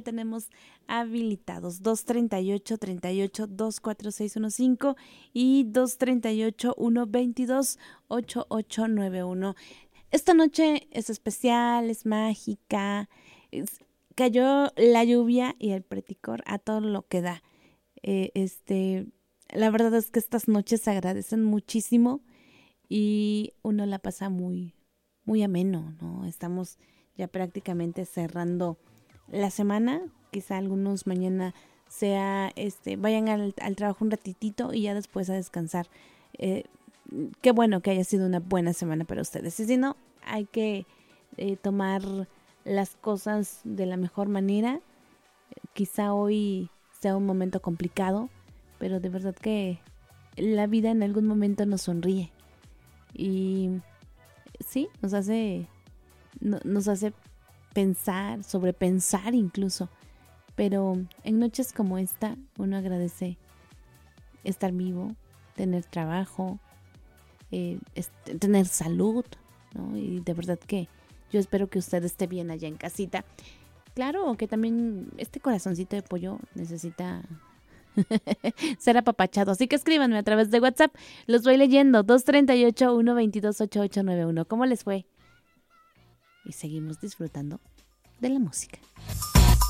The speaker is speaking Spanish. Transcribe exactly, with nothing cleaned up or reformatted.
tenemos habilitados. dos treinta y ocho, treinta y ocho, dos cuatro seis uno cinco y dos treinta y ocho, uno veintidós, ocho ocho nueve uno. Esta noche es especial, es mágica. Es- cayó la lluvia y el preticor a todo lo que da. Eh, este, la verdad es que estas noches se agradecen muchísimo y uno la pasa muy, muy ameno, ¿no? Estamos ya prácticamente cerrando la semana. Quizá algunos mañana sea, este, vayan al, al trabajo un ratitito y ya después a descansar. Eh, qué bueno que haya sido una buena semana para ustedes. Y si no, hay que eh, tomar las cosas de la mejor manera. Quizá hoy sea un momento complicado, pero de verdad que la vida en algún momento nos sonríe. Y sí, nos hace, no- nos hace pensar, sobrepensar incluso. Pero en noches como esta, uno agradece estar vivo, tener trabajo, eh, es- tener salud, ¿no? Y de verdad que yo espero que usted esté bien allá en casita. Claro que también este corazoncito de pollo necesita ser apapachado. Así que escríbanme a través de WhatsApp. Los voy leyendo. dos treinta y ocho, uno veintidós, ocho ocho nueve uno. ¿Cómo les fue? Y seguimos disfrutando de la música.